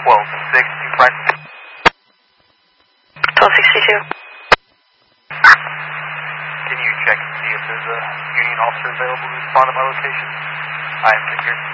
1262, Frank. 1262. Can you check and see if there's a Union officer available to respond to my location? I am secure.